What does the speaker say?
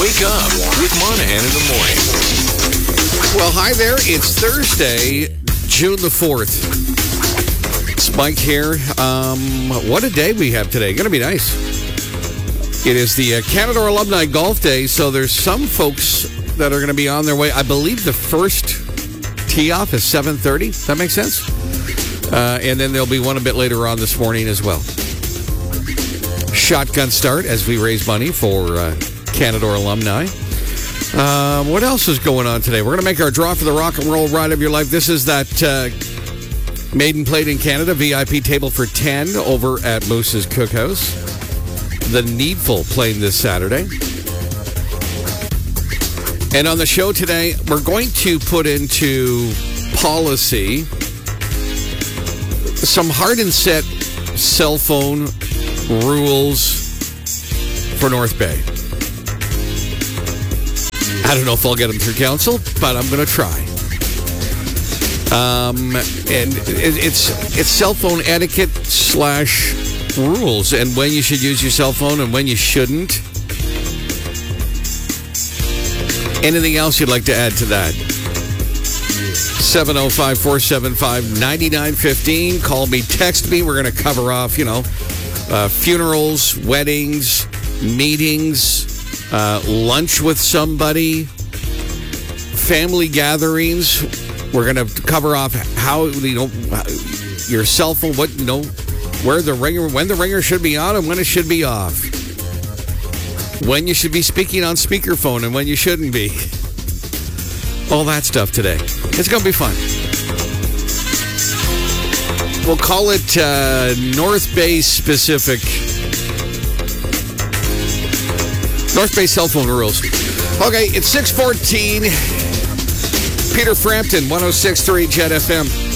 Wake up with Monahan in the morning. Well, hi there. It's Thursday, June the 4th. It's Mike here. What a day we have today. Going to be nice. It is the Canadore Alumni Golf Day, so there's some folks that are going to be on their way. I believe the first tee-off is 7:30. Does that make sense? And then there'll be one a bit later on this morning as well. Shotgun start as we raise money for Canadore alumni. What else is going on today? We're going to make our draw for the rock and roll ride of your life. This is that Maiden Plate in Canada VIP table for 10 over at Moose's Cookhouse. The Needful playing this Saturday. And on the show today, we're going to put into policy some hard and set cell phone rules for North Bay. I don't know if I'll get them through council, but I'm going to try. And it's cell phone etiquette / rules, and when you should use your cell phone and when you shouldn't. Anything else you'd like to add to that? 705-475-9915. Call me, text me. We're going to cover off, funerals, weddings, meetings, lunch with somebody, family gatherings. We're going to cover off how, your cell phone, when the ringer should be on and when it should be off. When you should be speaking on speakerphone and when you shouldn't be. All that stuff today. It's going to be fun. We'll call it North Bay specific. North Bay cell phone rules. Okay, it's 6:14. Peter Frampton, 106.3 Jet FM.